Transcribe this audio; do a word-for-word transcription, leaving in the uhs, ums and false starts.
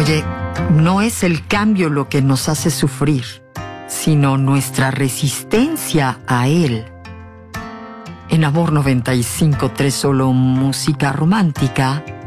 Mire, no es el cambio lo que nos hace sufrir, sino nuestra resistencia a él. En Amor noventa y cinco punto tres, solo música romántica,